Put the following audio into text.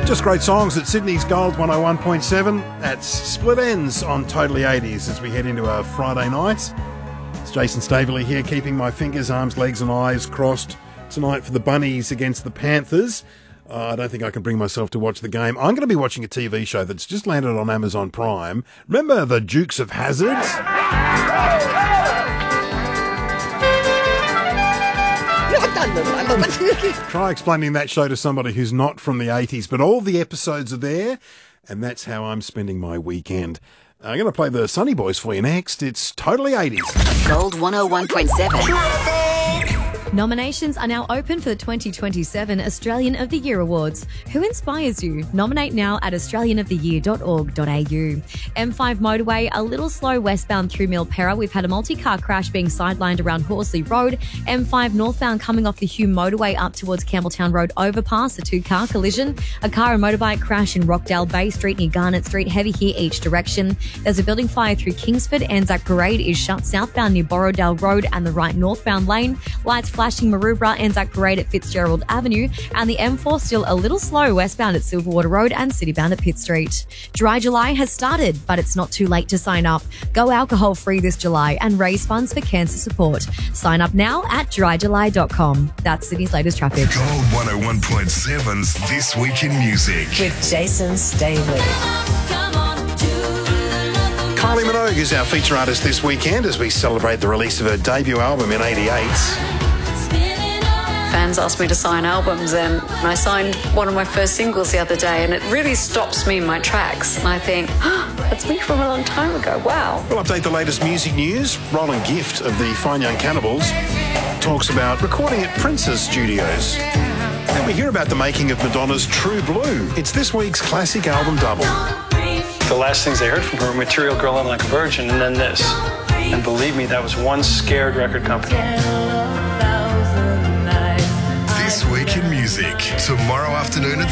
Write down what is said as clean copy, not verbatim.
Just great songs at Sydney's Gold 101.7. That's Split Ends on Totally 80s as we head into a Friday night. It's Jason Staveley here, keeping my fingers, arms, legs and eyes crossed tonight for the Bunnies against the Panthers. I don't think I can bring myself to watch the game. I'm going to be watching a TV show that's just landed on Amazon Prime. Remember the Dukes of Hazzard? Try explaining that show to somebody who's not from the 80s, but all the episodes are there, and that's how I'm spending my weekend. I'm going to play the Sunny Boys for you next. It's Totally 80s. Gold 101.7. Nominations are now open for the 2027 Australian of the Year Awards. Who inspires you? Nominate now at australianoftheyear.org.au. M5 motorway, a little slow westbound through Milperra. We've had a multi-car crash being sidelined around Horsley Road. M5 northbound coming off the Hume motorway up towards Campbelltown Road overpass, a two-car collision. A car and motorbike crash in Rockdale Bay Street near Garnett Street, heavy here each direction. There's a building fire through Kingsford. Anzac Parade is shut southbound near Borrowdale Road and the right northbound lane. Lights flashing Maroubra, Anzac Parade at Fitzgerald Avenue, and the M4 still a little slow westbound at Silverwater Road and citybound at Pitt Street. Dry July has started, but it's not too late to sign up. Go alcohol free this July and raise funds for cancer support. Sign up now at dryjuly.com. That's Sydney's latest traffic. Gold 101.7's This Week in Music with Jason Staveley. Kylie Minogue is our feature artist this weekend as we celebrate the release of her debut album in '88. Fans asked me to sign albums, and I signed one of my first singles the other day, and it really stops me in my tracks. And I think, that's me from a long time ago. Wow. We'll update the latest music news. Roland Gift of the Fine Young Cannibals talks about recording at Prince's studios. And we hear about the making of Madonna's True Blue. It's this week's classic album double. The last things they heard from her were Material Girl and Like a Virgin, and then this. And believe me, that was one scared record company. This Week in Music, tomorrow afternoon at